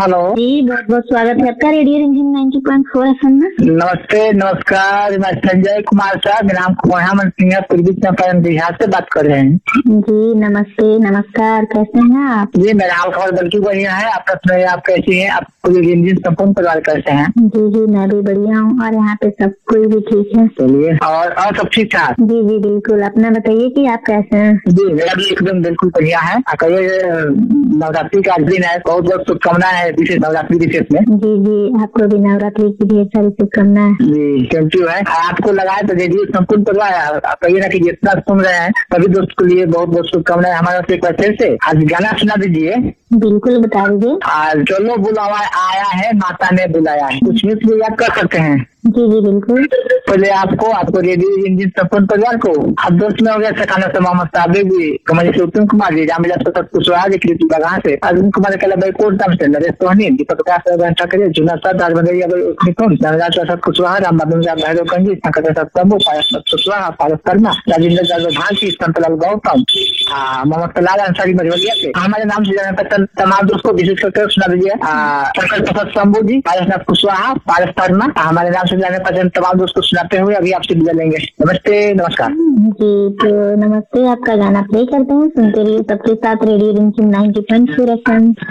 Hello जी, बहुत बहुत स्वागत है आपका रेडियो रिमझिम 90.4 FM में। नमस्ते, नमस्कार। मैं संजय कुमार शाह, ग्राम कुमार सिंह, पूर्वी चंपारण बिहार से बात कर रहे हैं। जी नमस्ते, नमस्कार। कैसे हैं आप? जी, मेरा हाल खबर बिल्कुल बढ़िया है। आप सुनाइए, आप कैसी हैं? आप पूरे रिमझिम संपूर्ण परिवार कैसे हैं? जी जी, मैं भी बढ़िया हूँ और यहाँ पे सब कोई भी ठीक है। चलिए, और सब ठीक ठाक? जी जी बिल्कुल। अपना बताइए कि आप कैसे हैं? जी, मेरा भी एकदम बिल्कुल बढ़िया है। कहिए, नवरात्रि का आज दिन है, बहुत बहुत शुभकामनाएं है विशेष नवरात्रि विशेष में। जी जी, आपको भी नवरात्रि की ढेर सारी शुभकामनाएं। जी, थैंक यू है। आपको लगाए तो रेडियो संपूर्ण परिवार, आप कहिए ना कि जितना सुन रहे हैं सभी दोस्त के लिए बहुत बहुत शुभकामनाएं हमारे से। एक बार फिर से आज गाना सुना दीजिए। बिल्कुल, बता दीजिए। चलो बुलावा आया है, माता ने बुलाया है, कुछ भी तो याद कर सकते हैं। जी जी बिल्कुल। पहले आपको रेडियो रिमझिम संपूर्ण परिवार को आप दोस्त में हो गया सकाना से मोहम्मद साबिक जी, कमल से उत्तम कुमार जी, रामविलास प्रसाद कुशवाहा जी, कृति बगान से अर्जुन कुमार कला भाई कोटम से, नरेश सोहनी, दीपक प्रकाश ठाकरे, जुना साथ राजबंदरिया रामविलास प्रसाद कुशवाहा, राम बाबू साहब भैरवगंज जी, शंकर प्रसाद प्रभु, पारस कुशवाहा, पारस शर्मा, राजेंद्र यादव भांसी, संतलाल गौतम, मोहम्मद कलाल अंसारी मझवलिया से हमारे नाम से जाने पर तमाम दोस्तों विशेष करके सुना दीजिए। शंकर प्रसाद शंभू जी, पारसनाथ कुशवाहा, पारस शर्मा, हमारे नाम से जाने पर तमाम दोस्तों को सुनाते हुए अभी आपसे विदा लेंगे। नमस्ते, नमस्कार। जी तो नमस्ते, आपका गाना प्ले करते हैं। सुनते रहिए सबके साथ रेडियो रिमझिम 90.4 FM।